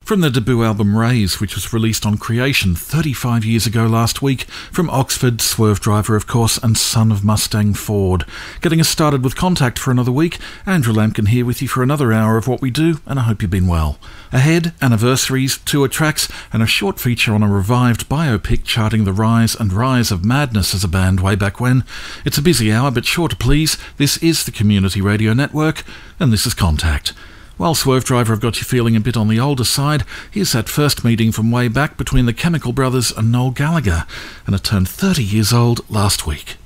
From their debut album Raise, which was released on Creation 35 years ago last week, from Oxford, Swervedriver of course, and son of Mustang Ford. Getting us started with Contact for another week, Andrew Lampkin here with you for another hour of what we do, and I hope you've been well. Ahead, anniversaries, tour tracks, and a short feature on a revived biopic charting the rise and rise of Madness as a band way back when. It's a busy hour, but sure to please, this is the Community Radio Network, and this is Contact. While Swervedriver have got you feeling a bit on the older side, here's that first meeting from way back between the Chemical Brothers and Noel Gallagher, and it turned 30 years old last week.